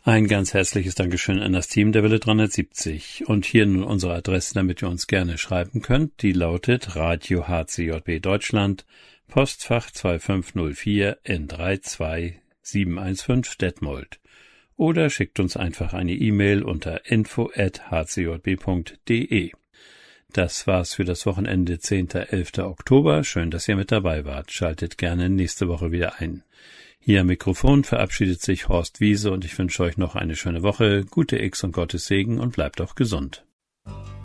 Ein ganz herzliches Dankeschön an das Team der Welle 370. Und hier nun unsere Adresse, damit ihr uns gerne schreiben könnt. Die lautet Radio HCJB Deutschland, Postfach 2504 N32715 Detmold. Oder schickt uns einfach eine E-Mail unter info@hcjb.de. Das war's für das Wochenende 10.11. Oktober. Schön, dass ihr mit dabei wart. Schaltet gerne nächste Woche wieder ein. Hier am Mikrofon verabschiedet sich Horst Wiese und ich wünsche euch noch eine schöne Woche, gute X und Gottes Segen und bleibt auch gesund.